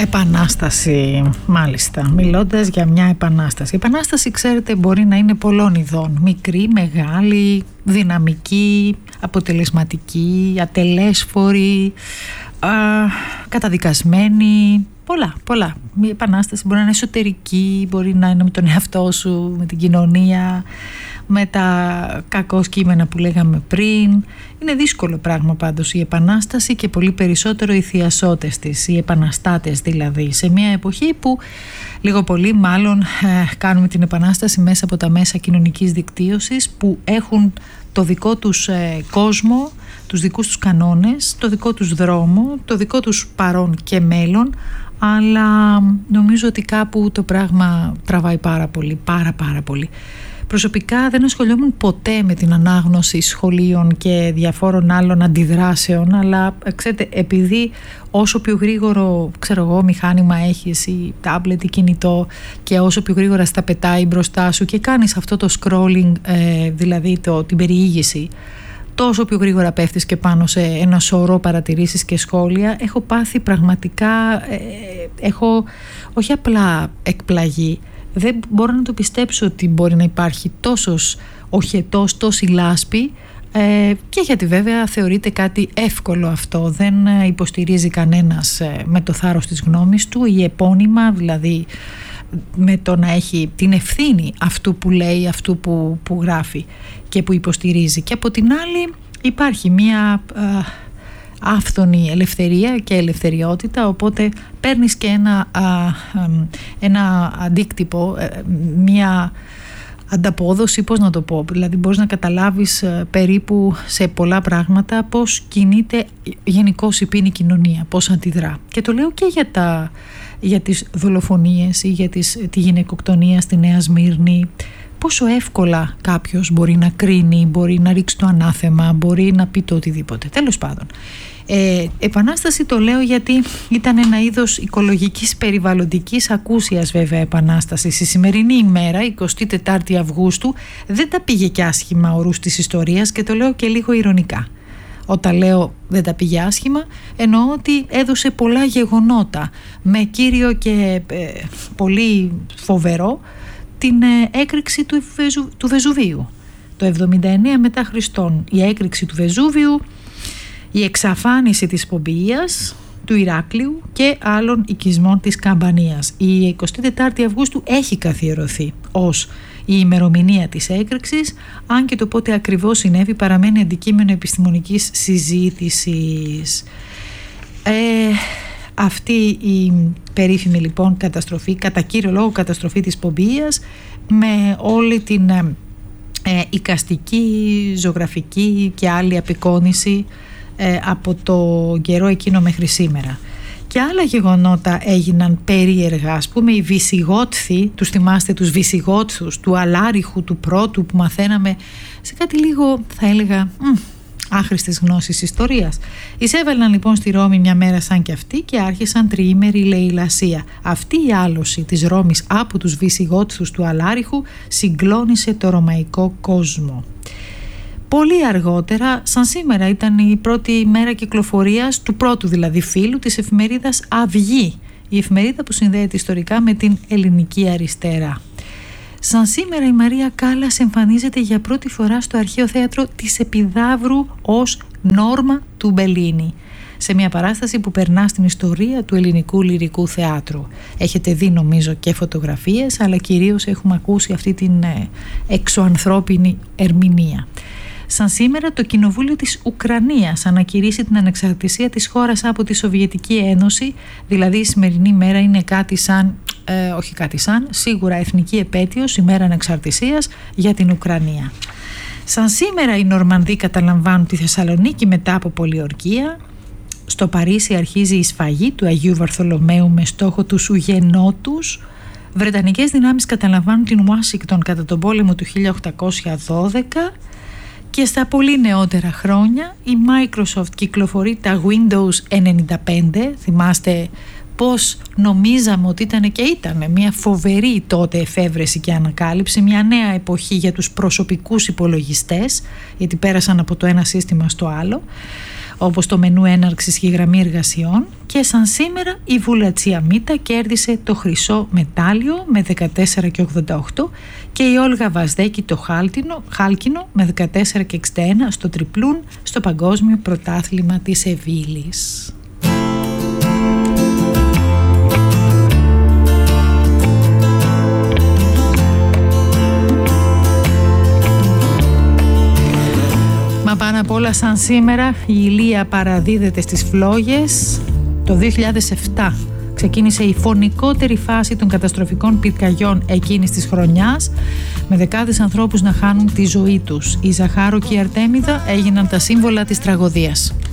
Επανάσταση, μάλιστα. Μιλώντας για μια επανάσταση. Η επανάσταση, ξέρετε, μπορεί να είναι πολλών ειδών. Μικρή, μεγάλη, δυναμική, αποτελεσματική, ατελέσφορη, καταδικασμένη. Πολλά. Μια επανάσταση μπορεί να είναι εσωτερική, μπορεί να είναι με τον εαυτό σου, με την κοινωνία, με τα κακό κείμενα που λέγαμε πριν. Είναι δύσκολο πράγμα πάντως η επανάσταση και πολύ περισσότερο οι θειασότες της, οι επαναστάτες δηλαδή, σε μια εποχή που λίγο πολύ μάλλον κάνουμε την επανάσταση μέσα από τα μέσα κοινωνικής δικτύωσης που έχουν το δικό τους κόσμο, τους δικούς τους κανόνες, το δικό τους δρόμο, το δικό τους παρόν και μέλλον, αλλά νομίζω ότι κάπου το πράγμα τραβάει πάρα πολύ. Προσωπικά δεν ασχολιόμουν ποτέ με την ανάγνωση σχολείων και διαφόρων άλλων αντιδράσεων, αλλά ξέρετε, επειδή όσο πιο γρήγορο μηχάνημα έχεις ή τάμπλετ ή κινητό και όσο πιο γρήγορα στα πετάει μπροστά σου και κάνεις αυτό το scrolling, δηλαδή την περιήγηση, τόσο πιο γρήγορα πέφτεις και πάνω σε ένα σωρό παρατηρήσεις και σχόλια. Έχω πάθει πραγματικά, έχω όχι απλά εκπλαγεί, δεν μπορώ να το πιστέψω ότι μπορεί να υπάρχει τόσος οχετός, τόση λάσπη, και γιατί βέβαια θεωρείται κάτι εύκολο αυτό, δεν υποστηρίζει κανένας με το θάρρος της γνώμης του ή επώνυμα, δηλαδή με το να έχει την ευθύνη αυτού που λέει, αυτού που γράφει και που υποστηρίζει. Και από την άλλη υπάρχει μια άφθονη ελευθερία και ελευθεριότητα, οπότε παίρνεις και ένα αντίκτυπο, μια ανταπόδοση, πώς να το πω, δηλαδή μπορείς να καταλάβεις περίπου σε πολλά πράγματα πώς κινείται γενικώς η ποινή κοινωνία, πώς αντιδρά. Και το λέω και για τις δολοφονίες ή για τη γυναικοκτονία στη Νέα Σμύρνη. Πόσο εύκολα κάποιος μπορεί να κρίνει, μπορεί να ρίξει το ανάθεμα, μπορεί να πει το οτιδήποτε. Τέλος πάντων, επανάσταση το λέω γιατί ήταν ένα είδος οικολογικής περιβαλλοντικής ακούσιας βέβαια επανάστασης. Η σημερινή ημέρα, 24η Αυγούστου, δεν τα πήγε κι άσχημα ορούς της ιστορίας και το λέω και λίγο ηρωνικά. Όταν λέω δεν τα πήγε άσχημα, εννοώ ότι έδωσε πολλά γεγονότα με κύριο και πολύ φοβερό την έκρηξη του Βεζουβίου. Το 79 μετά Χριστόν, η έκρηξη του Βεζούβιου, η εξαφάνιση της Πομπεΐας, του Ηράκλειου και άλλων οικισμών της Καμπανίας. Η 24η Αυγούστου έχει καθιερωθεί ως η ημερομηνία της έκρηξης, αν και το πότε ακριβώς συνέβη παραμένει αντικείμενο επιστημονικής συζήτησης. Αυτή η περίφημη λοιπόν καταστροφή, κατά κύριο λόγο καταστροφή της Πομπεΐας, με όλη την εικαστική, ζωγραφική και άλλη απεικόνηση από το καιρό εκείνο μέχρι σήμερα. Και άλλα γεγονότα έγιναν περίεργα, ας πούμε οι Βυσιγότθοι, τους θυμάστε τους Βυσιγότθους του Αλάριχου του πρώτου που μαθαίναμε σε κάτι λίγο θα έλεγα άχρηστες γνώσεις ιστορίας. Εισέβαλαν λοιπόν στη Ρώμη μια μέρα σαν και αυτή και άρχισαν τριήμερη λαιλασία. Αυτή η άλωση της Ρώμης από τους Βυσιγότθους του Αλάριχου συγκλώνησε το ρωμαϊκό κόσμο. Πολύ αργότερα, σαν σήμερα, ήταν η πρώτη μέρα κυκλοφορίας του πρώτου δηλαδή φύλου της εφημερίδας Αυγή, η εφημερίδα που συνδέεται ιστορικά με την ελληνική αριστερά. Σαν σήμερα η Μαρία Κάλλας εμφανίζεται για πρώτη φορά στο Αρχαίο Θέατρο της Επιδαύρου ως Νόρμα του Μπελίνη, σε μια παράσταση που περνά στην ιστορία του ελληνικού λυρικού θεάτρου. Έχετε δει νομίζω και φωτογραφίες, αλλά κυρίως έχουμε ακούσει αυτή την εξωανθρώπινη ερμηνεία. Σαν σήμερα το Κοινοβούλιο της Ουκρανίας ανακηρύσσει την ανεξαρτησία της χώρας από τη Σοβιετική Ένωση, δηλαδή η σημερινή μέρα είναι κάτι σαν, σίγουρα εθνική επέτειος, η μέρα ανεξαρτησίας για την Ουκρανία. Σαν σήμερα οι Νορμανδοί καταλαμβάνουν τη Θεσσαλονίκη μετά από πολιορκία. Στο Παρίσι αρχίζει η σφαγή του Αγίου Βαρθολομαίου με στόχο τους Ουγενότους. Βρετανικές δυνάμεις καταλαμβάνουν την Ουάσιγκτον κατά τον πόλεμο του 1812. Και στα πολύ νεότερα χρόνια η Microsoft κυκλοφορεί τα Windows 95. Θυμάστε πώς νομίζαμε ότι ήταν μια φοβερή τότε εφεύρεση και ανακάλυψη, μια νέα εποχή για τους προσωπικούς υπολογιστές, γιατί πέρασαν από το ένα σύστημα στο άλλο. όπως το μενού έναρξης και η γραμμή εργασιών, και σαν σήμερα η Βουλατσία Μίτα κέρδισε το χρυσό μετάλλιο με 14,88 και η Όλγα Βαζδέκη το χάλκινο με 14,61 στο τριπλούν στο Παγκόσμιο Πρωτάθλημα της Σεβίλης. Μα πάνω απ' όλα σαν σήμερα η ηλία παραδίδεται στις φλόγες. Το 2007 ξεκίνησε η φωνικότερη φάση των καταστροφικών πυρκαγιών εκείνης της χρονιάς, με δεκάδες ανθρώπους να χάνουν τη ζωή τους. Η Ζαχάρο και η Αρτέμιδα έγιναν τα σύμβολα της τραγωδίας.